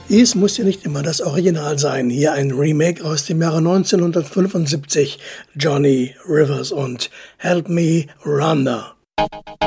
Es muss ja nicht immer das Original sein. Hier ein Remake aus dem Jahre 1975. Johnny Rivers und Help Me Rhonda.